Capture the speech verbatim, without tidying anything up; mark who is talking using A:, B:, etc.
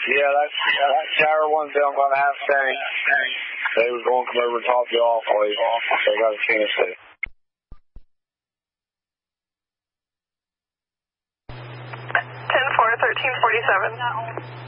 A: Yeah, that's, yeah, that Tower one thing I'm going to have saying. They was going to come over and talk to you all for you. They got a chance to.
B: ten four, thirteen forty-seven.